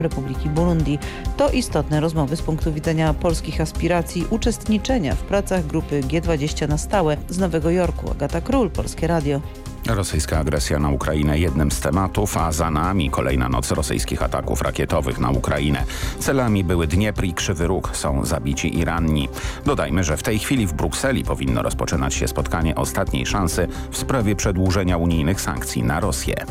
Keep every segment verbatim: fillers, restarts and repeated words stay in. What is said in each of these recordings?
Republiki Burundi. To istotne rozmowy z punktu widzenia polskich aspiracji uczestniczenia w pracach grupy G dwadzieścia na stałe z Nowego Jorku. Agata Król, Polskie Radio. Rosyjska agresja na Ukrainę jednym z tematów, a za nami kolejna noc rosyjskich ataków rakietowych na Ukrainę. Celami były Dniepr i Krzywy Róg. Są zabici i ranni. Dodajmy, że w tej chwili w Brukseli powinno rozpoczynać się spotkanie ostatniej szansy w sprawie przedłużenia unijnych sankcji na Rosję.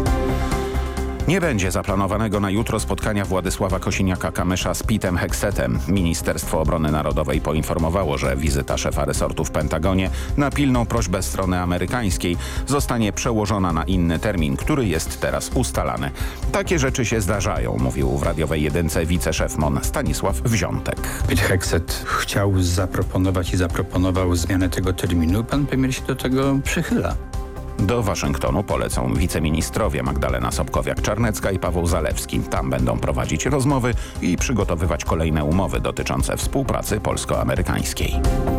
Nie będzie zaplanowanego na jutro spotkania Władysława Kosiniaka-Kamysza z Pitem Heksetem. Ministerstwo Obrony Narodowej poinformowało, że wizyta szefa resortu w Pentagonie na pilną prośbę strony amerykańskiej zostanie przełożona na inny termin, który jest teraz ustalany. Takie rzeczy się zdarzają, mówił w radiowej jedynce wiceszef M O N Stanisław Wziątek. Pete Hegseth chciał zaproponować i zaproponował zmianę tego terminu. Pan premier się do tego przychyla. Do Waszyngtonu polecą wiceministrowie Magdalena Sobkowiak-Czarnecka i Paweł Zalewski. Tam będą prowadzić rozmowy i przygotowywać kolejne umowy dotyczące współpracy polsko-amerykańskiej.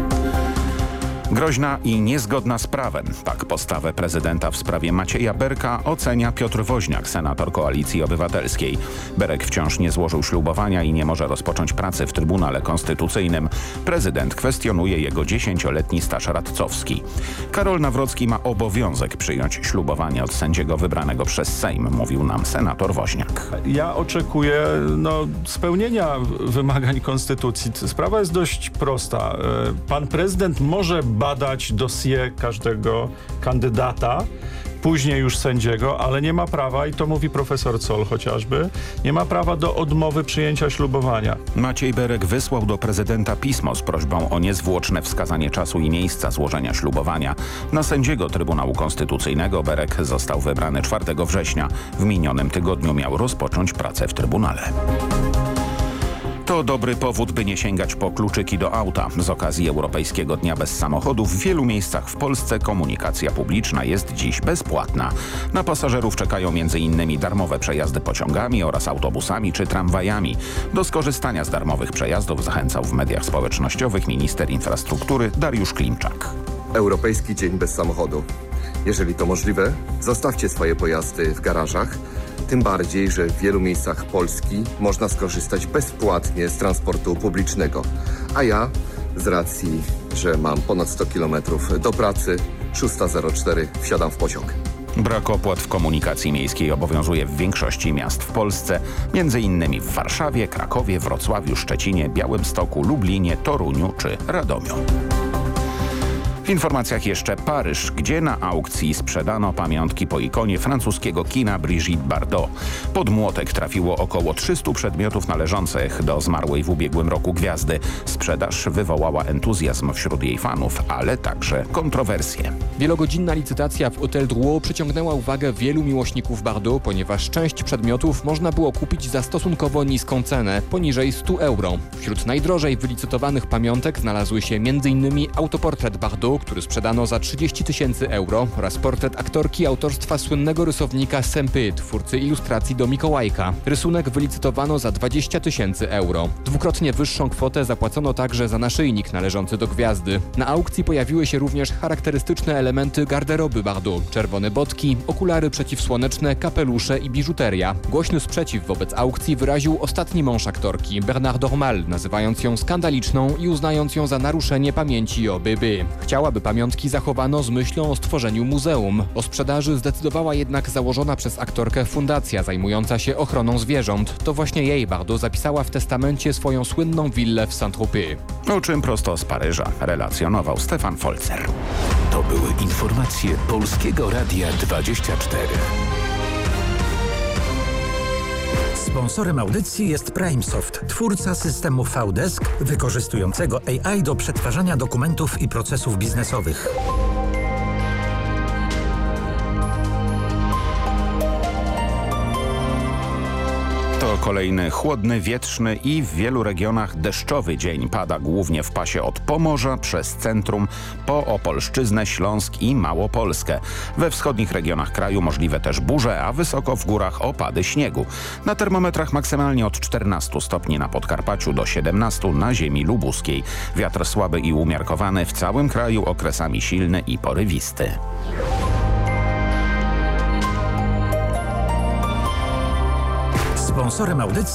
Groźna i niezgodna z prawem. Tak postawę prezydenta w sprawie Macieja Berka ocenia Piotr Woźniak, senator Koalicji Obywatelskiej. Berek wciąż nie złożył ślubowania i nie może rozpocząć pracy w Trybunale Konstytucyjnym. Prezydent kwestionuje jego dziesięcioletni staż radcowski. Karol Nawrocki ma obowiązek przyjąć ślubowanie od sędziego wybranego przez Sejm, mówił nam senator Woźniak. Ja oczekuję no, spełnienia wymagań konstytucji. Sprawa jest dość prosta. Pan prezydent może badać dossier każdego kandydata, później już sędziego, ale nie ma prawa, i to mówi profesor Zoll chociażby, nie ma prawa do odmowy przyjęcia ślubowania. Maciej Berek wysłał do prezydenta pismo z prośbą o niezwłoczne wskazanie czasu i miejsca złożenia ślubowania. Na sędziego Trybunału Konstytucyjnego Berek został wybrany czwartego września. W minionym tygodniu miał rozpocząć pracę w Trybunale. To dobry powód, by nie sięgać po kluczyki do auta. Z okazji Europejskiego Dnia Bez Samochodów w wielu miejscach w Polsce komunikacja publiczna jest dziś bezpłatna. Na pasażerów czekają między innymi darmowe przejazdy pociągami oraz autobusami czy tramwajami. Do skorzystania z darmowych przejazdów zachęcał w mediach społecznościowych minister infrastruktury Dariusz Klimczak. Europejski Dzień Bez Samochodu. Jeżeli to możliwe, zostawcie swoje pojazdy w garażach. Tym bardziej, że w wielu miejscach Polski można skorzystać bezpłatnie z transportu publicznego. A ja, z racji, że mam ponad sto kilometrów do pracy, szósta zero cztery wsiadam w pociąg. Brak opłat w komunikacji miejskiej obowiązuje w większości miast w Polsce, między innymi w Warszawie, Krakowie, Wrocławiu, Szczecinie, Białymstoku, Lublinie, Toruniu czy Radomiu. W informacjach jeszcze Paryż, gdzie na aukcji sprzedano pamiątki po ikonie francuskiego kina Brigitte Bardot. Pod młotek trafiło około trzystu przedmiotów należących do zmarłej w ubiegłym roku gwiazdy. Sprzedaż wywołała entuzjazm wśród jej fanów, ale także kontrowersje. Wielogodzinna licytacja w Hôtel Drouot przyciągnęła uwagę wielu miłośników Bardot, ponieważ część przedmiotów można było kupić za stosunkowo niską cenę, poniżej stu euro. Wśród najdrożej wylicytowanych pamiątek znalazły się między innymi autoportret Bardot, który sprzedano za trzydzieści tysięcy euro, oraz portret aktorki autorstwa słynnego rysownika Sempy, twórcy ilustracji do Mikołajka. Rysunek wylicytowano za dwadzieścia tysięcy euro. Dwukrotnie wyższą kwotę zapłacono także za naszyjnik należący do gwiazdy. Na aukcji pojawiły się również charakterystyczne elementy garderoby Bardot: czerwone botki, okulary przeciwsłoneczne, kapelusze i biżuteria. Głośny sprzeciw wobec aukcji wyraził ostatni mąż aktorki, Bernard Dormal, nazywając ją skandaliczną i uznając ją za naruszenie pamięci o Byby. Chciała, by pamiątki zachowano z myślą o stworzeniu muzeum. O sprzedaży zdecydowała jednak założona przez aktorkę fundacja zajmująca się ochroną zwierząt. To właśnie jej Bardot zapisała w testamencie swoją słynną willę w Saint-Tropez. O czym prosto z Paryża relacjonował Stefan Folzer. To były informacje Polskiego Radia dwadzieścia cztery. Sponsorem audycji jest PrimeSoft, twórca systemu V-Desk wykorzystującego A I do przetwarzania dokumentów i procesów biznesowych. To kolejny chłodny, wietrzny i w wielu regionach deszczowy dzień. Pada głównie w pasie od Pomorza przez centrum po Opolszczyznę, Śląsk i Małopolskę. We wschodnich regionach kraju możliwe też burze, a wysoko w górach opady śniegu. Na termometrach maksymalnie od czternastu stopni na Podkarpaciu do siedemnastu na ziemi lubuskiej. Wiatr słaby i umiarkowany w całym kraju, okresami silny i porywisty. Sponsorem audycji